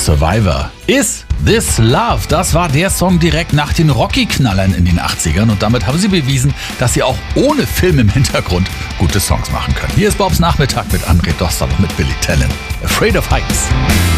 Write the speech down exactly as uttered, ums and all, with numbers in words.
Survivor. Is This Love? Das war der Song direkt nach den Rocky-Knallern in den achtzigern und damit haben sie bewiesen, dass sie auch ohne Film im Hintergrund gute Songs machen können. Hier ist Bobs Nachmittag mit André Dostal und mit Billy Talent. Afraid of Heights.